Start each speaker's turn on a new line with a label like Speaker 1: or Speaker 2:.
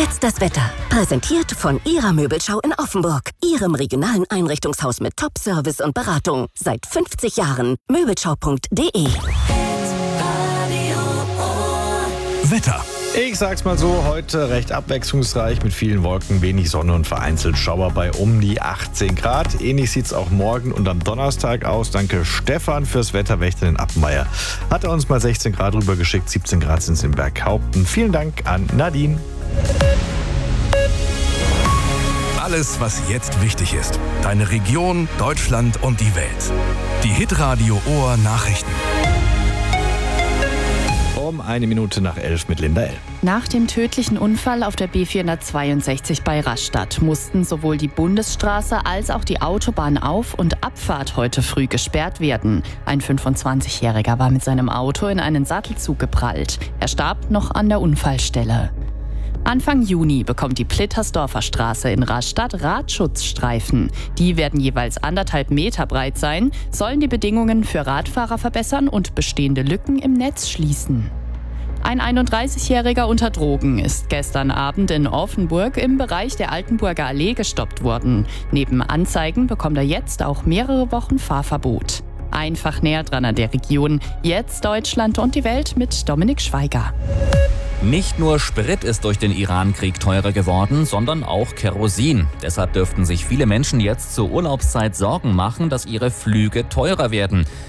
Speaker 1: Jetzt das Wetter. Präsentiert von Ihrer Möbelschau in Offenburg. Ihrem regionalen Einrichtungshaus mit Top-Service und Beratung. Seit 50 Jahren. Möbelschau.de.
Speaker 2: Wetter.
Speaker 3: Ich sag's mal so, heute recht abwechslungsreich mit vielen Wolken, wenig Sonne und vereinzelt Schauer bei um die 18 Grad. Ähnlich sieht's auch morgen und am Donnerstag aus. Danke Stefan fürs Wetterwächter in Appenweier. Hat er uns mal 16 Grad rübergeschickt, 17 Grad sind's in Berghaupten. Vielen Dank an Nadine.
Speaker 2: Alles, was jetzt wichtig ist. Deine Region, Deutschland und die Welt. Die Hitradio Ohr Nachrichten.
Speaker 3: Um 1:01 mit Linda L.
Speaker 4: Nach dem tödlichen Unfall auf der B462 bei Rastatt mussten sowohl die Bundesstraße als auch die Autobahn Auf- und Abfahrt heute früh gesperrt werden. Ein 25-Jähriger war mit seinem Auto in einen Sattelzug geprallt. Er starb noch an der Unfallstelle. Anfang Juni bekommt die Plittersdorfer Straße in Rastatt Radschutzstreifen. Die werden jeweils 1,5 Meter breit sein, sollen die Bedingungen für Radfahrer verbessern und bestehende Lücken im Netz schließen. Ein 31-Jähriger unter Drogen ist gestern Abend in Offenburg im Bereich der Altenburger Allee gestoppt worden. Neben Anzeigen bekommt er jetzt auch mehrere Wochen Fahrverbot. Einfach näher dran an der Region. Jetzt Deutschland und die Welt mit Dominik Schweiger.
Speaker 5: Nicht nur Sprit ist durch den Iran-Krieg teurer geworden, sondern auch Kerosin. Deshalb dürften sich viele Menschen jetzt zur Urlaubszeit Sorgen machen, dass ihre Flüge teurer werden.